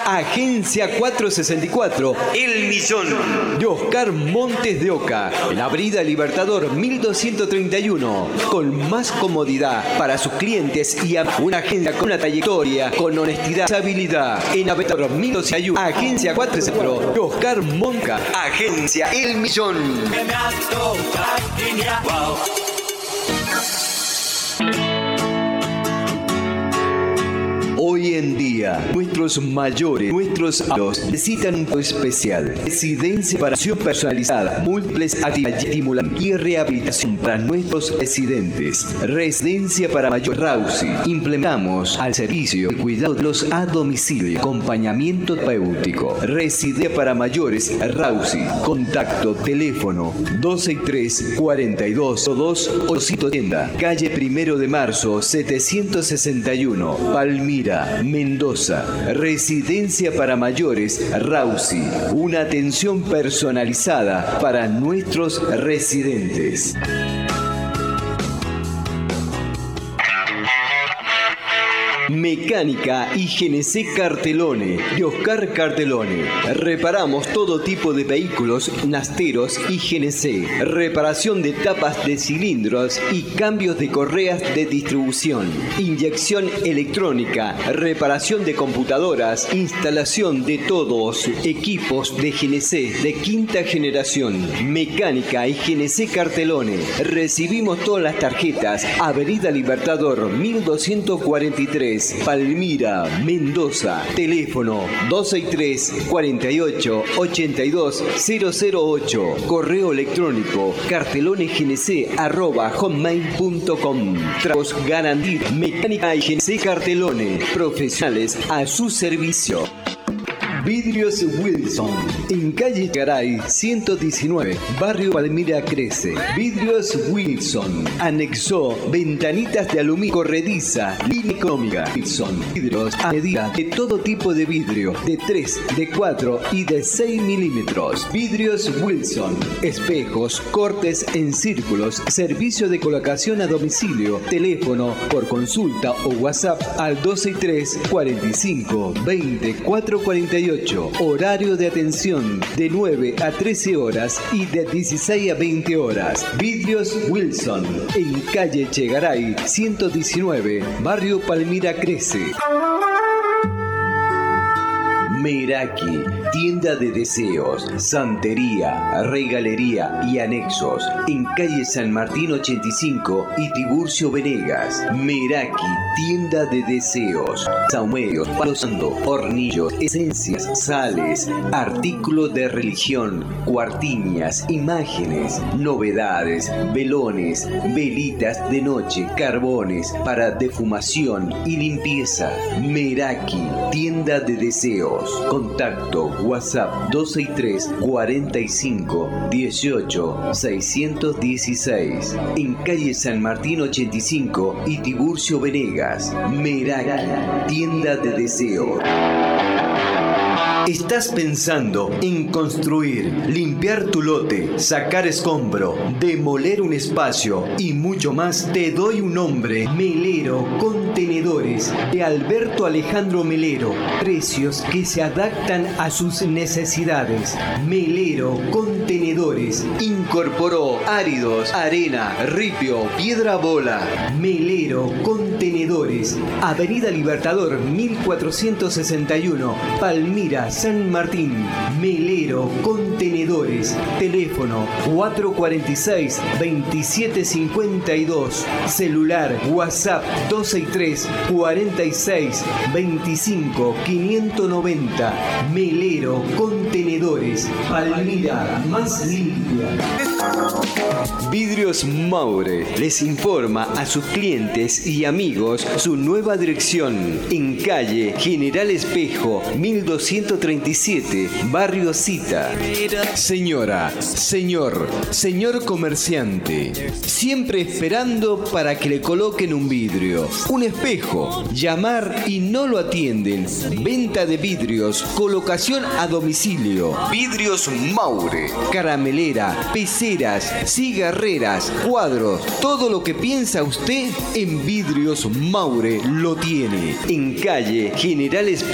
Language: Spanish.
Agencia 464, El Millón, de Oscar Montes de Oca, en Avenida Libertador 1231, con más comodidad para sus clientes y una agencia con una trayectoria, con honestidad y habilidad. En Avenida 1231, Agencia 464, de Oscar Monca, Agencia El Millón. Hoy en día, nuestros mayores, nuestros adultos necesitan un apoyo especial. Residencia para acción personalizada, múltiples actividades estimulantes y rehabilitación para nuestros residentes. Residencia para mayores Rausi. Implementamos al servicio de cuidado de los a domicilio, acompañamiento terapéutico. Residencia para mayores Rausi. Contacto, teléfono 263 42 2 880, calle 1 de marzo 761, Palmira, Mendoza. Residencia para mayores Rausi. Una atención personalizada para nuestros residentes. Mecánica y GNC Cartelone, de Oscar Cartelone. Reparamos todo tipo de vehículos, nasteros y GNC. Reparación de tapas de cilindros y cambios de correas de distribución. Inyección electrónica, reparación de computadoras, instalación de todos equipos de GNC de quinta generación. Mecánica y GNC Cartelone. Recibimos todas las tarjetas. Avenida Libertador 1243. Palmira, Mendoza. Teléfono 263 48 82 008. Correo electrónico cartelonegnc@hotmail.com. Trabajos garantía. Mecánica y GNC Cartelone. Profesionales a su servicio. Vidrios Wilson, en calle Garay 119, barrio Palmira Crece. Vidrios Wilson, anexó ventanitas de aluminio corrediza, línea económica. Wilson, vidrios a medida de todo tipo de vidrio, de 3, de 4 y de 6 milímetros. Vidrios Wilson, espejos, cortes en círculos, servicio de colocación a domicilio, teléfono por consulta o WhatsApp al 263 45 20 448. Horario de atención de 9 a 13 horas y de 16 a 20 horas. Vidrios Wilson, en calle Chegaray 119, barrio Palmira Crece. Meraki, tienda de deseos, santería, regalería y anexos, en calle San Martín 85 y Tiburcio Venegas. Meraki, tienda de deseos, saumeos, palo santo, hornillos, esencias, sales, artículos de religión, cuartiñas, imágenes, novedades, velones, velitas de noche, carbones para defumación y limpieza. Meraki, tienda de deseos. Contacto WhatsApp 263 45 18 616. En calle San Martín 85 y Tiburcio Venegas. Meraki, tienda de deseo. ¿Estás pensando en construir, limpiar tu lote, sacar escombro, demoler un espacio y mucho más? Te doy un nombre. Melero Contenedores, de Alberto Alejandro Melero. Precios que se adaptan a sus necesidades. Melero Contenedores. Incorporó áridos, arena, ripio, piedra bola. Melero Contenedores. Avenida Libertador 1461, Palmira, San Martín. Melero Contenedores. Teléfono 446 2752. Celular WhatsApp 263 46 25 590. Melero Contenedores. Palmira más limpia. Vidrios Maure les informa a sus clientes y amigos su nueva dirección en calle General Espejo 1237, barrio Cita. Señora, señor comerciante, siempre esperando para que le coloquen un vidrio, un espejo, llamar y no lo atienden. Venta de vidrios, colocación a domicilio. Vidrios Maure, caramelera, peceras, cigarreras, cuadros, todo lo que piensa usted en Vidrios Maure lo tiene. En calle General Espejo